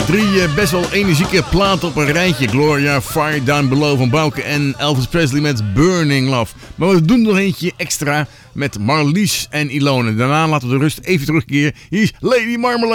Drie best wel energieke platen op een rijtje. Gloria, Fire Down Below van Bauke en Elvis Presley met Burning Love. Maar we doen nog eentje extra met Marlies en Ilona. Daarna laten we de rust even terugkeren. Hier is Lady Marmalade.